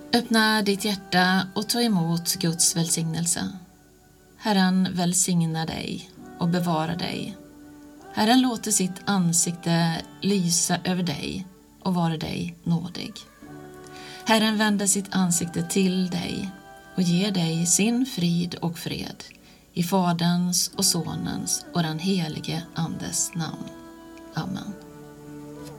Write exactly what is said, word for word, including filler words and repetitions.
Öppna ditt hjärta och ta emot Guds välsignelse. Herren välsignar dig och bevara dig. Herren låter sitt ansikte lysa över dig och vara dig nådig. Herren vänder sitt ansikte till dig och ger dig sin frid och fred i Faderns och Sonens och den helige Andes namn. Amen.